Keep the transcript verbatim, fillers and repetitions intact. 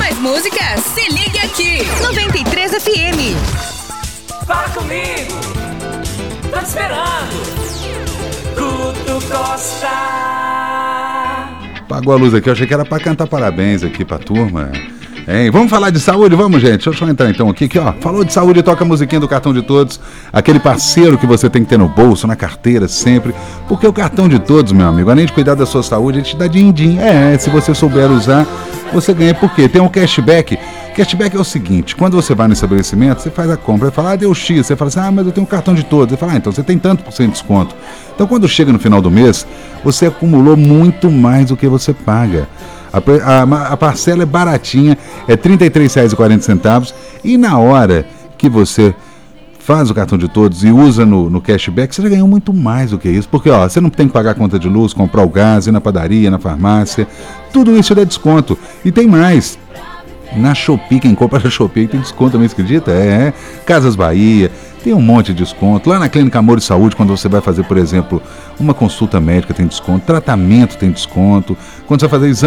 mais músicas? Se ligue aqui. noventa e três F M. Fala comigo. Tô te esperando. Guto Costa. Apagou a luz aqui, eu achei que era pra cantar parabéns aqui pra turma. Hein? Vamos falar de saúde? Vamos, gente. Deixa eu só entrar então aqui, aqui, ó. Falou de saúde, toca a musiquinha do Cartão de Todos. Aquele parceiro que você tem que ter no bolso, na carteira, sempre. Porque o Cartão de Todos, meu amigo, além de cuidar da sua saúde, ele te dá din-din. É, se você souber usar, você ganha. Por quê? Tem um cashback. Cashback é o seguinte, quando você vai no estabelecimento, você faz a compra, você fala, ah, deu X, você fala assim, ah, mas eu tenho um cartão de todos. Você fala, ah, então você tem tanto por cento de desconto. Então quando chega no final do mês, você acumulou muito mais do que você paga. A, a, a parcela é baratinha, é trinta e três reais e quarenta centavos e na hora que você faz o cartão de todos e usa no, no cashback, você já ganhou muito mais do que isso, porque ó, você não tem que pagar a conta de luz, comprar o gás, ir na padaria, na farmácia, tudo isso dá desconto. E tem mais, na Shopee, quem compra na Shopee tem desconto também, você acredita? É, é, Casas Bahia, tem um monte de desconto. Lá na Clínica Amor e Saúde, quando você vai fazer, por exemplo, uma consulta médica tem desconto, tratamento tem desconto, quando você vai fazer exame